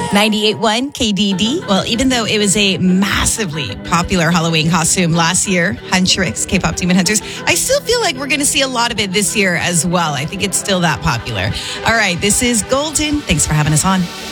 98.1 KDD. Well, even though it was a massively popular Halloween costume last year, Huntrix, K-pop Demon Hunters, I still feel like we're going to see a lot of it this year as well. I think it's still that popular. All right, this is Golden. Thanks for having us on.